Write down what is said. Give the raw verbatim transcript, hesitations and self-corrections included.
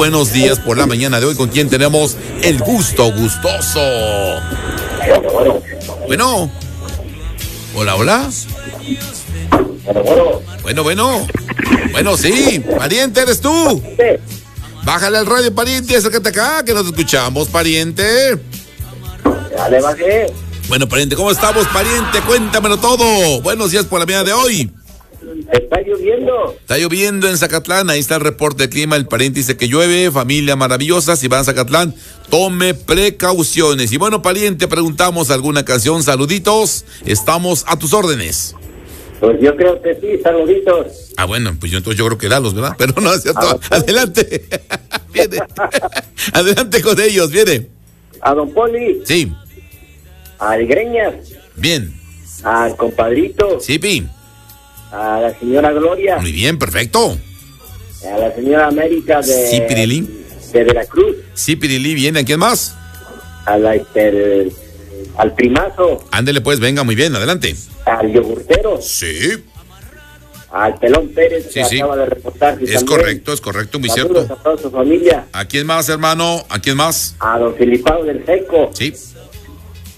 Buenos días por la mañana de hoy, ¿con quién tenemos el gusto gustoso? Bueno. Hola, hola. Bueno, bueno. Bueno, sí. Pariente, ¿eres tú? Bájale al radio, pariente, acércate acá, que nos escuchamos, pariente. Dale, bajé. Bueno, pariente, ¿cómo estamos, pariente? Cuéntamelo todo. Buenos días por la mañana de hoy. Está lloviendo. Está lloviendo en Zacatlán, ahí está el reporte de clima, el pariente dice que llueve, familia maravillosa, si van a Zacatlán, tome precauciones. Y bueno, pariente, preguntamos alguna canción, saluditos, estamos a tus órdenes. Pues yo creo que sí, saluditos. Ah, bueno, pues yo entonces yo creo que dalos, ¿verdad? Pero no es cierto. Ah, adelante. Viene. Adelante con ellos, viene. A don Poli. Sí. Al Greñas. Bien. Al compadrito. Sí, Pi. A la señora Gloria. Muy bien, perfecto. A la señora América de... Sí, Pirilí. De Veracruz. Sí, Pirilí, viene. ¿A quién más? A la, este, el, al primazo. Ándele pues, venga, muy bien, adelante. Al yogurtero. Sí. Al Pelón Pérez, sí, que sí. acaba de reportar. Es también. correcto, es correcto, muy Saludos cierto. a toda su familia. ¿A quién más, hermano? ¿A quién más? A don Filipao del Seco. Sí.